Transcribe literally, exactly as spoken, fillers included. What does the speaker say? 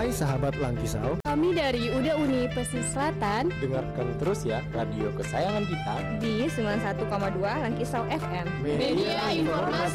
Hai sahabat Langkisau, kami dari U D Uni Pesisir Selatan. Dengarkan terus ya radio kesayangan kita di sembilan puluh satu koma dua Langkisau F M. Media Informasi.